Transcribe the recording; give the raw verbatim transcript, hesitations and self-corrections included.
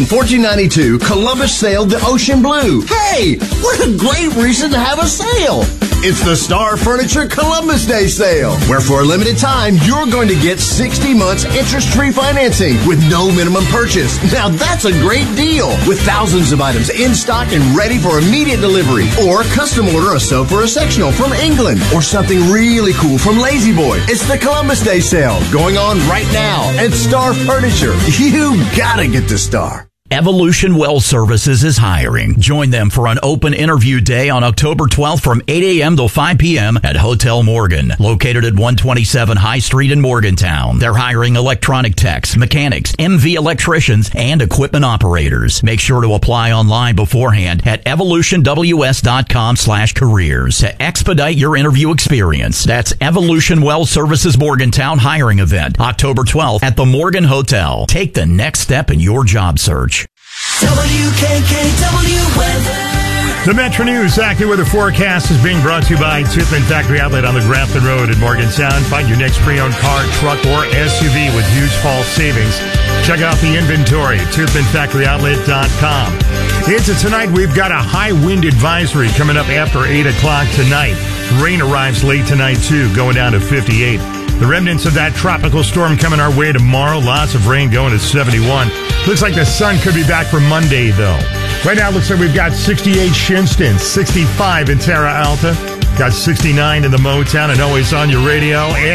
In fourteen ninety-two, Columbus sailed the ocean blue. Hey, what a great reason to have a sale. It's the Star Furniture Columbus Day Sale, where for a limited time, you're going to get sixty months interest-free financing with no minimum purchase. Now that's a great deal, with thousands of items in stock and ready for immediate delivery. Or custom order a sofa or a sectional from England, or something really cool from Lazy Boy. It's the Columbus Day Sale, going on right now at Star Furniture. You gotta get the Star. Evolution Well Services is hiring. Join them for an open interview day on October twelfth from eight a.m. till five p.m. at Hotel Morgan, located at one twenty-seven High Street in Morgantown. They're hiring electronic techs, mechanics, M V electricians, and equipment operators. Make sure to apply online beforehand at evolutionws.com slash careers to expedite your interview experience. That's Evolution Well Services Morgantown hiring event, October twelfth at the Morgan Hotel. Take the next step in your job search. W K K W weather. The Metro News AccuWeather forecast is being brought to you by Toothman Factory Outlet on the Grafton Road in Morgantown. Find your next pre-owned car, truck, or S U V with huge fall savings. Check out the inventory at toothman factory outlet dot com. Into tonight, we've got a high wind advisory coming up after eight o'clock tonight. Rain arrives late tonight, too, going down to fifty-eight. The remnants of that tropical storm coming our way tomorrow. Lots of rain going to seventy-one. Looks like the sun could be back for Monday, though. Right now, it looks like we've got sixty-eight Shinston, sixty-five in Terra Alta, got sixty-nine in the Motown, and always on your radio.